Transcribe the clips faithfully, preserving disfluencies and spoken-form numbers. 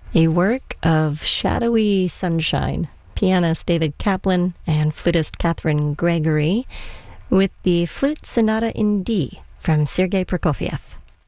A work of shadowy sunshine. Pianist David Kaplan and flutist Catherine Gregory with the Flute Sonata in D from Sergei Prokofiev.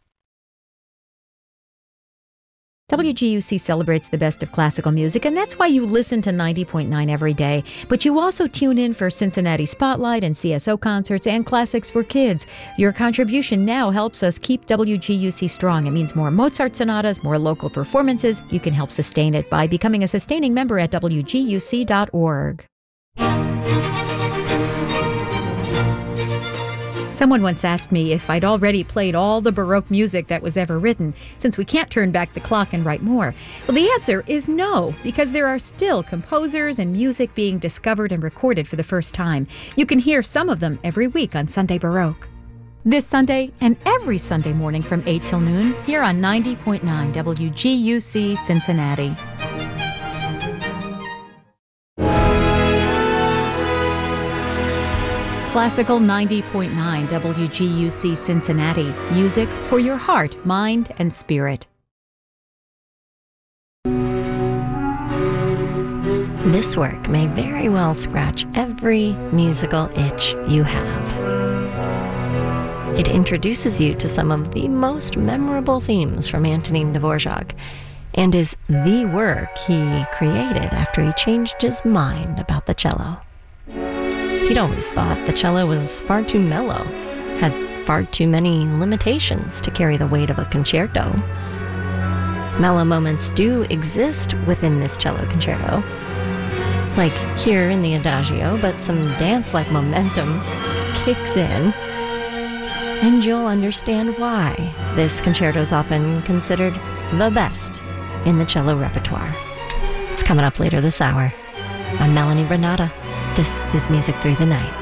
W G U C celebrates the best of classical music, and that's why you listen to ninety point nine every day. But you also tune in for Cincinnati Spotlight and C S O concerts and classics for kids. Your contribution now helps us keep W G U C strong. It means more Mozart sonatas, more local performances. You can help sustain it by becoming a sustaining member at W G U C dot org. Someone once asked me if I'd already played all the Baroque music that was ever written, since we can't turn back the clock and write more. Well, the answer is no, because there are still composers and music being discovered and recorded for the first time. You can hear some of them every week on Sunday Baroque. This Sunday and every Sunday morning from eight till noon, here on ninety point nine W G U C Cincinnati. Classical ninety point nine W G U C Cincinnati. Music for your heart, mind, and spirit. This work may very well scratch every musical itch you have. It introduces you to some of the most memorable themes from Antonin Dvorak, and is the work he created after he changed his mind about the cello. He'd always thought the cello was far too mellow, had far too many limitations to carry the weight of a concerto. Mellow moments do exist within this cello concerto, like here in the Adagio, but some dance-like momentum kicks in, and you'll understand why this concerto is often considered the best in the cello repertoire. It's coming up later this hour. I'm Melanie Renata. This is Music Through the Night.